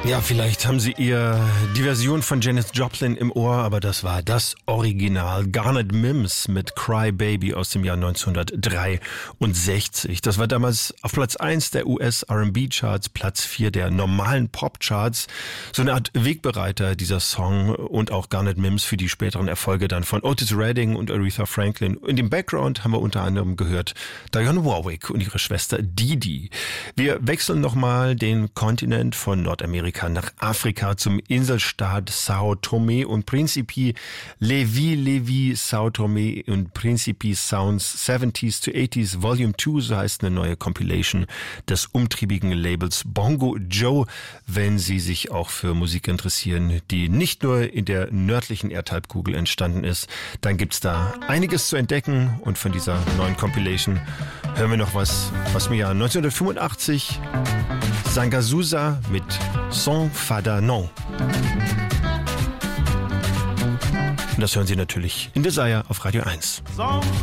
Ja, vielleicht haben Sie die Version von Janis Joplin im Ohr, aber das war das Original. Garnet Mims mit Cry Baby aus dem Jahr 1963. Das war damals auf Platz 1 der US-R&B-Charts, Platz 4 der normalen Pop-Charts. So eine Art Wegbereiter, dieser Song, und auch Garnet Mims für die späteren Erfolge dann von Otis Redding und Aretha Franklin. In dem Background haben wir unter anderem gehört Dionne Warwick und ihre Schwester Didi. Wir wechseln nochmal den Kontinent von Nordamerika nach Afrika zum Inselstaat Sao Tome und Principe. Levi, Sao Tome und Principe Sounds 70s to 80s Volume 2, so heißt eine neue Compilation des umtriebigen Labels Bongo Joe, wenn Sie sich auch für Musik interessieren, die nicht nur in der nördlichen Erdhalbkugel entstanden ist, dann gibt's da einiges zu entdecken, und von dieser neuen Compilation hören wir noch was aus dem Jahr 1985. Sangazusa mit Son Fada Non. Und das hören Sie natürlich in Desire auf Radio 1.